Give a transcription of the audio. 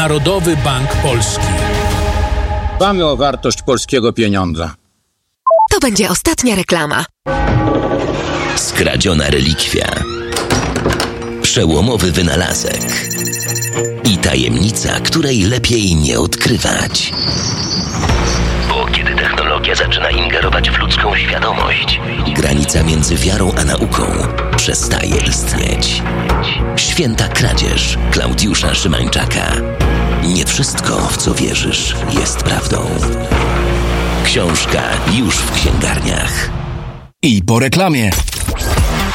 Narodowy Bank Polski. Dbamy o wartość polskiego pieniądza. To będzie ostatnia reklama. Skradziona relikwia. Przełomowy wynalazek. I tajemnica, której lepiej nie odkrywać. Bo kiedy technologia zaczyna ingerować w ludzką świadomość, granica między wiarą a nauką przestaje istnieć. Święta kradzież Klaudiusza Szymańczaka. Nie wszystko, w co wierzysz, jest prawdą. Książka już w księgarniach. I po reklamie.